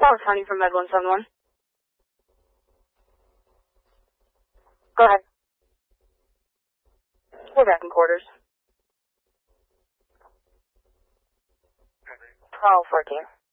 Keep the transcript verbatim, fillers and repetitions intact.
Tower County from Med one seven one. Go ahead. We're back in quarters. twelve fourteen.